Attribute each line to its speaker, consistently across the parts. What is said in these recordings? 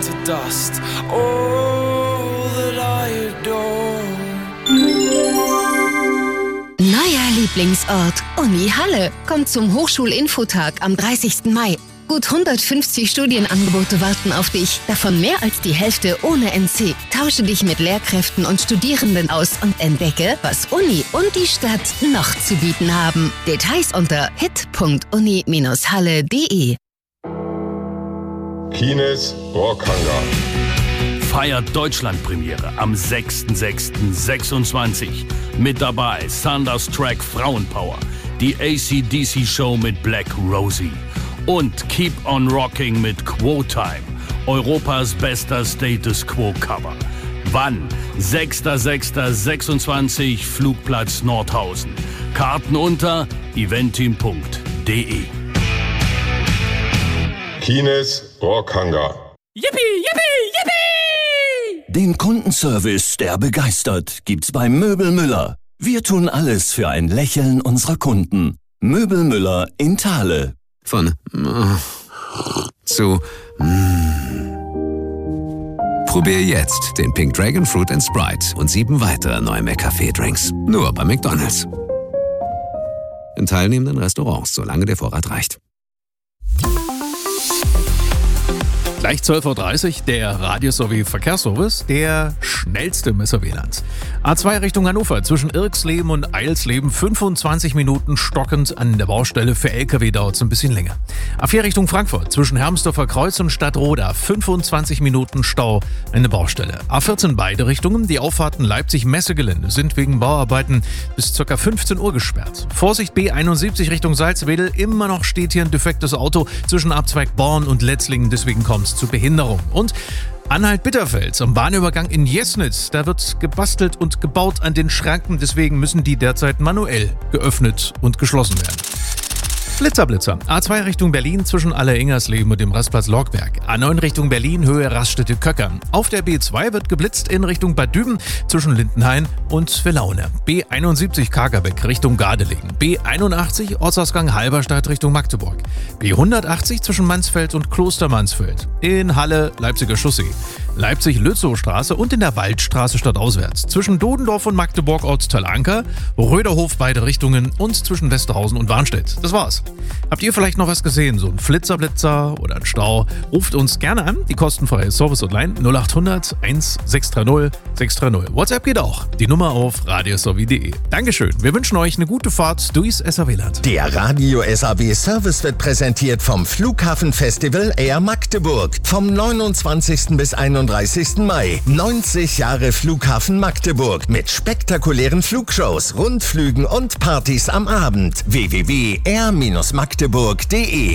Speaker 1: to dust. All that I adore.
Speaker 2: Neuer Lieblingsort, Uni Halle, kommt zum Hochschulinfotag am 30. Mai. Gut 150 Studienangebote warten auf dich, davon mehr als die Hälfte ohne NC. Tausche dich mit Lehrkräften und Studierenden aus und entdecke, was Uni und die Stadt noch zu bieten haben. Details unter hit.uni-halle.de.
Speaker 3: Kines Rockhangar
Speaker 4: feiert Deutschlandpremiere am 6.6.26. Mit dabei Thunderstruck Frauenpower, die AC/DC-Show mit Black Rosie und Keep on Rocking mit Quo Time, Europas bester Status Quo-Cover. Wann? 6.6.26, Flugplatz Nordhausen. Karten unter eventim.de.
Speaker 3: Kines Rockhangar.
Speaker 5: Yippie, yippie, yippie!
Speaker 6: Den Kundenservice, der begeistert, gibt's bei Möbel Müller. Wir tun alles für ein Lächeln unserer Kunden. Möbel Müller in Thale.
Speaker 7: Von zu Probier jetzt den Pink Dragon Fruit & Sprite und 7 weitere neue McCafé-Drinks. Nur bei McDonald's. In teilnehmenden Restaurants, solange der Vorrat reicht.
Speaker 5: Gleich 12.30 Uhr, der Radius sowie Verkehrsservice, der schnellste im SRW-Land. A2 Richtung Hannover, zwischen Irksleben und Eilsleben, 25 Minuten stockend an der Baustelle. Für LKW dauert es ein bisschen länger. A4 Richtung Frankfurt, zwischen Hermsdorfer Kreuz und Stadtroda, 25 Minuten Stau an der Baustelle. A14 beide Richtungen, die Auffahrten Leipzig-Messegelände sind wegen Bauarbeiten bis ca. 15 Uhr gesperrt. Vorsicht B71 Richtung Salzwedel, immer noch steht hier ein defektes Auto zwischen Abzweig Born und Letzlingen, deswegen kommt es zu Behinderung. Und Anhalt-Bitterfeld am Bahnübergang in Jesnitz, da wird gebastelt und gebaut an den Schranken, deswegen müssen die derzeit manuell geöffnet und geschlossen werden. Blitzer. A2 Richtung Berlin zwischen Aller-Ingersleben und dem Rastplatz Lorgberg. A9 Richtung Berlin, Höhe Raststätte-Köckern. Auf der B2 wird geblitzt in Richtung Bad Düben zwischen Lindenhain und Villaune. B71 Kagerbeck Richtung Gardelegen. B81 Ortsausgang Halberstadt Richtung Magdeburg. B180 zwischen Mansfeld und Klostermansfeld. In Halle Leipziger Chaussee. Leipzig-Lützow-Straße und in der Waldstraße stadtauswärts. Zwischen Dodendorf und Magdeburg Ortsteil Anker, Röderhof beide Richtungen und zwischen Westerhausen und Warnstedt. Das war's. Habt ihr vielleicht noch was gesehen? So ein Flitzer oder ein Stau? Ruft uns gerne an. Die kostenfreie Service-Hotline 0800 1630 630. WhatsApp geht auch. Die Nummer auf radiosowie.de. Dankeschön. Wir wünschen euch eine gute Fahrt durchs SRW-Land.
Speaker 8: Der Radio SAW Service wird präsentiert vom Flughafenfestival Air Magdeburg. Vom 29. bis 31. Mai. 90 Jahre Flughafen Magdeburg mit spektakulären Flugshows, Rundflügen und Partys am Abend. www.air-magdeburg.de.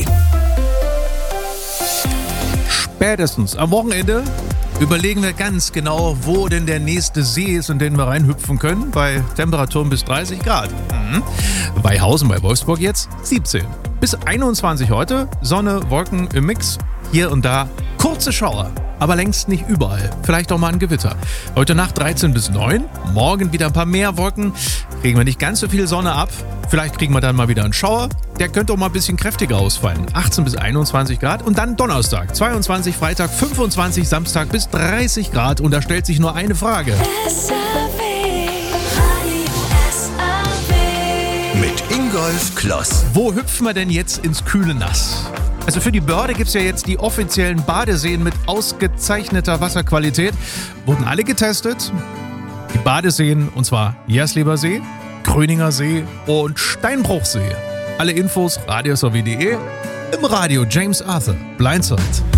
Speaker 5: Spätestens am Wochenende überlegen wir ganz genau, wo denn der nächste See ist, in den wir reinhüpfen können, bei Temperaturen bis 30 Grad. Bei Hausen bei Wolfsburg jetzt 17. Bis 21 heute, Sonne, Wolken im Mix, hier und da kurze Schauer, aber längst nicht überall. Vielleicht auch mal ein Gewitter. Heute Nacht 13 bis 9, morgen wieder ein paar mehr Wolken, kriegen wir nicht ganz so viel Sonne ab. Vielleicht kriegen wir dann mal wieder einen Schauer. Der könnte auch mal ein bisschen kräftiger ausfallen. 18 bis 21 Grad und dann Donnerstag 22, Freitag 25, Samstag bis 30 Grad. Und da stellt sich nur eine Frage.
Speaker 8: Mit Ingolf Kloss.
Speaker 5: Wo hüpfen wir denn jetzt ins kühle Nass? Also für die Börde gibt es ja jetzt die offiziellen Badeseen mit ausgezeichneter Wasserqualität. Wurden alle getestet. Die Badeseen, und zwar Jersleber See, Gröninger See und Steinbruchsee. Alle Infos radiosowie.de. Im Radio James Arthur, Blindside.